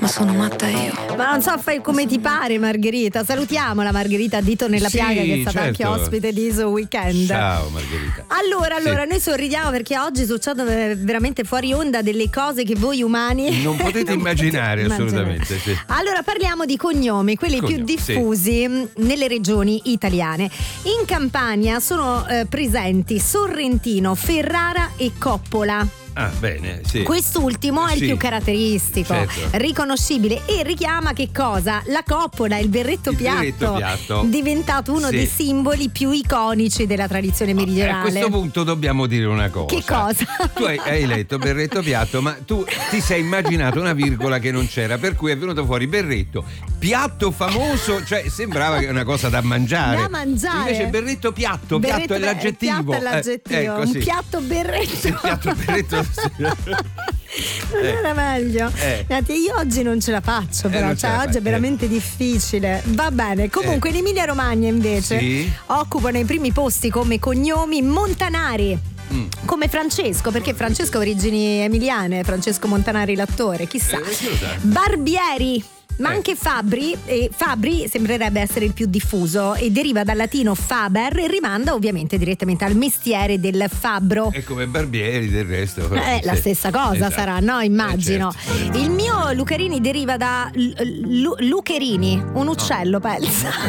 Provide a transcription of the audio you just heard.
ma sono matta io. Ma non so, fai come ti pare, Margherita. Salutiamo la Margherita Dito nella piaga, che è stata anche ospite di So Weekend. Ciao Margherita. Allora, noi sorridiamo perché oggi succedono veramente fuori onda delle cose che voi umani non potete immaginare assolutamente. Sì. Allora parliamo di cognomi, quelli più diffusi nelle regioni italiane. In Campania sono presenti Sorrentino, Ferrara e Coppola. Ah, bene, sì. Quest'ultimo è il più caratteristico, riconoscibile, e richiama che cosa? La coppola, il berretto piatto, diventato uno dei simboli più iconici della tradizione meridionale. A questo punto dobbiamo dire una cosa. Che cosa? Tu hai letto berretto piatto, ma tu ti sei immaginato una virgola che non c'era, per cui è venuto fuori berretto piatto famoso, cioè sembrava che è una cosa da mangiare. Da mangiare. Invece berretto piatto è l'aggettivo. Piatto è l'aggettivo, un piatto berretto. Sì, piatto berretto. Non era meglio. Io oggi non ce la faccio, però oggi è veramente difficile. Va bene. Comunque in Emilia Romagna invece occupano i primi posti come cognomi Montanari. Come Francesco, perché Francesco ha origini emiliane, Francesco Montanari l'attore, chissà. Barbieri. Ma anche Fabbri sembrerebbe essere il più diffuso e deriva dal latino faber e rimanda ovviamente direttamente al mestiere del fabbro. E come Barbieri del resto. La stessa cosa sarà, no? Immagino. Certo. Il mio Lucarini deriva da Lucherini, un uccello, pensa.